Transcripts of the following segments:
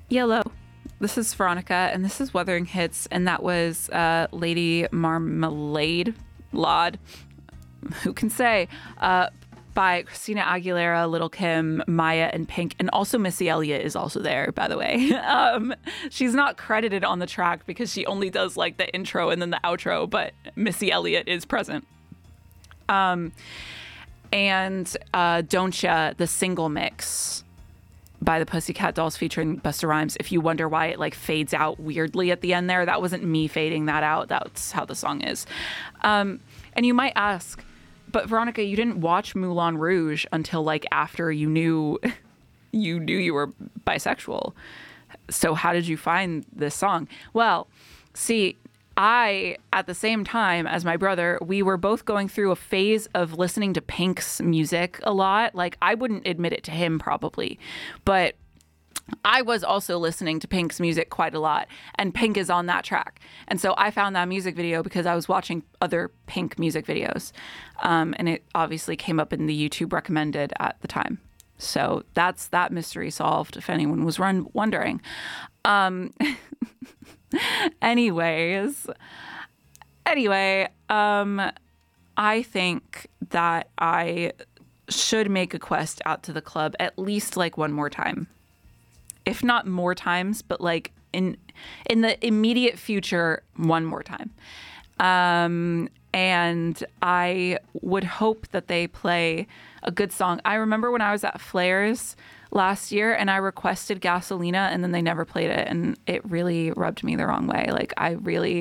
Yellow. This is Veronica, and this is Wuthering Hits, and that was Lady Marmalade, Laud, who can say, by Christina Aguilera, Lil' Kim, Maya, and Pink, and also Missy Elliott is also there, by the way. She's not credited on the track because she only does like the intro and then the outro, but Missy Elliott is present. And Don't Ya, the single mix by the Pussycat Dolls featuring Busta Rhymes. If you wonder why it like fades out weirdly at the end there, that wasn't me fading that out. That's how the song is. And you might ask, but Veronica, you didn't watch Moulin Rouge until like after you knew you were bisexual. So how did you find this song? Well, see, I, at the same time as my brother, we were both going through a phase of listening to Pink's music a lot. Like, I wouldn't admit it to him probably, but I was also listening to Pink's music quite a lot, and Pink is on that track. And so I found that music video because I was watching other Pink music videos, and it obviously came up in the YouTube recommended at the time. So that's that mystery solved, if anyone was wondering. Anyway, I think that I should make a quest out to the club at least like one more time. If not more times, but like in the immediate future, one more time. And I would hope that they play a good song. I remember when I was at Flair's last year and I requested Gasolina and then they never played it, and it really rubbed me the wrong way. Like I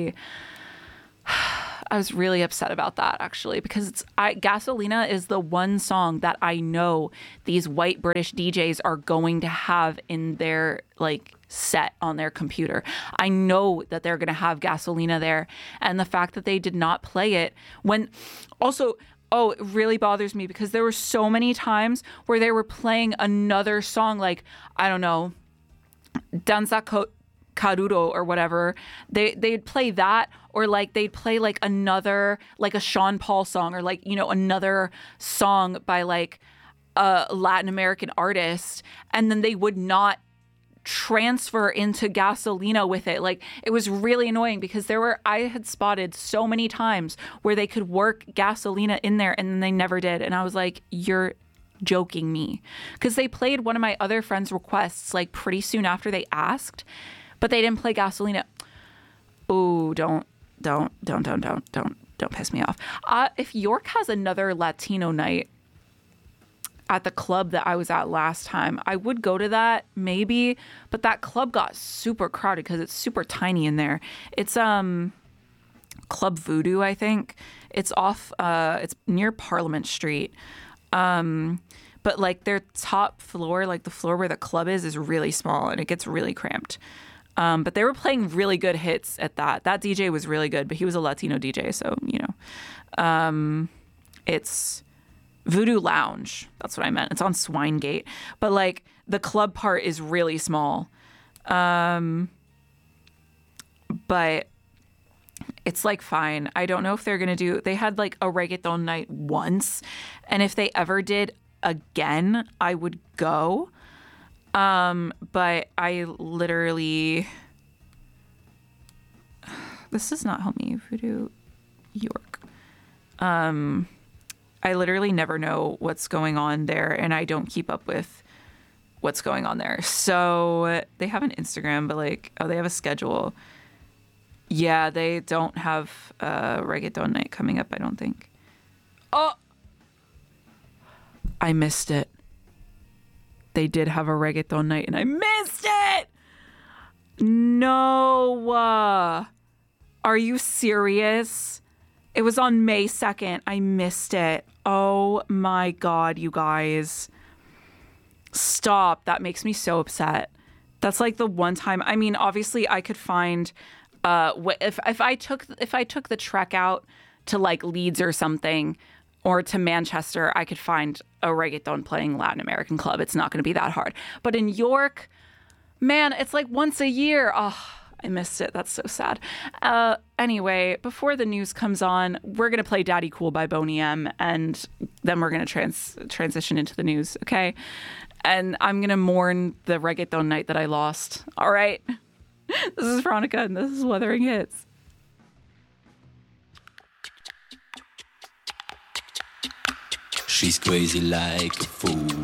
was really upset about that actually, because Gasolina is the one song that I know these white British DJs are going to have in their like set on their computer. I know that they're going to have Gasolina there, and the fact that they did not play it when also, oh, it really bothers me because there were so many times where they were playing another song, like, I don't know, Danza Kuduro or whatever. They'd play that, or like they'd play like another, like a Sean Paul song, or like, you know, another song by like a Latin American artist, and then they would not transfer into Gasolina with it. Like, it was really annoying because I had spotted so many times where they could work Gasolina in there and then they never did. And I was like, you're joking me. Because they played one of my other friends' requests like pretty soon after they asked, but they didn't play Gasolina. Oh, don't piss me off. If York has another Latino night at the club that I was at last time, I would go to that maybe, but that club got super crowded because it's super tiny in there. It's Club Voodoo, I think. It's off it's near Parliament Street. But like their top floor, like the floor where the club is really small and it gets really cramped. But they were playing really good hits at that. That DJ was really good, but he was a Latino DJ, so you know. It's Voodoo Lounge. That's what I meant. It's on Swinegate. But like the club part is really small. But it's like fine. I don't know if they're going to they had like a reggaeton night once. And if they ever did again, I would go. But I literally, this does not help me. Voodoo York. I literally never know what's going on there, and I don't keep up with what's going on there. So they have an Instagram, but like, oh, they have a schedule. Yeah, they don't have a reggaeton night coming up, I don't think. Oh, I missed it. They did have a reggaeton night, and I missed it. No. Are you serious? It was on May 2nd. I missed it. Oh my God, you guys. Stop. That makes me so upset. That's like the one time. I mean, obviously I could find if I took the trek out to like Leeds or something, or to Manchester, I could find a reggaeton playing Latin American club. It's not going to be that hard. But in York, man, it's like once a year. Oh, I missed it. That's so sad. Anyway, before the news comes on, we're going to play Daddy Cool by Boney M, and then we're going to transition into the news, okay? And I'm going to mourn the reggaeton night that I lost. All right. This is Veronica, and this is Wuthering Hits. She's crazy like a fool.